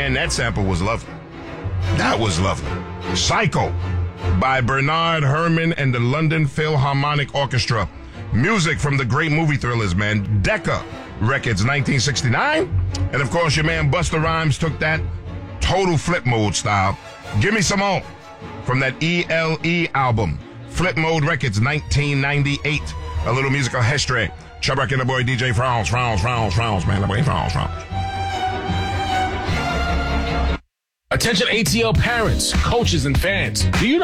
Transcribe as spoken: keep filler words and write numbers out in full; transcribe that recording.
Man, that sample was lovely. That was lovely. Psycho by Bernard Herrmann and the London Philharmonic Orchestra. Music from the great movie thrillers, man. Decca Records, nineteen sixty-nine. And of course, your man Busta Rhymes took that total flip mode style. Give me some more from that E L E album. Flip Mode Records, nineteen ninety-eight. A little musical history. Chubbuck and the boy D J France, France, France, France, man. The boy France, France. Attention A T L parents, coaches, and fans. Do you know